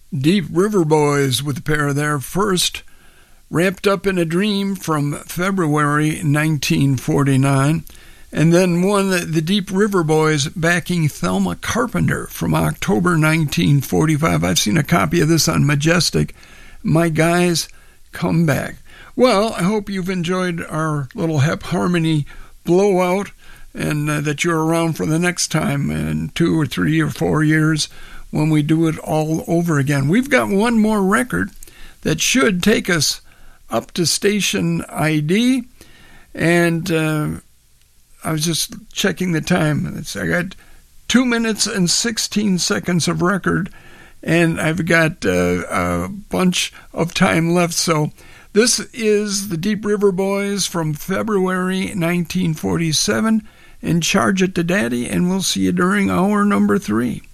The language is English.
Deep River Boys with a pair there. First, Wrapped Up in a Dream from February 1949. And then one, the Deep River Boys backing Thelma Carpenter from October 1945. I've seen a copy of this on Majestic. My Guys Come Back. Well, I hope you've enjoyed our little Hep Harmony blowout and that you're around for the next time in 2 or 3 or 4 years when we do it all over again. We've got one more record that should take us up to station ID, and I was just checking the time. I got 2 minutes and 16 seconds of record, and I've got a bunch of time left. So this is the Deep River Boys from February 1947, and Charge It to Daddy, and we'll see you during hour number 3.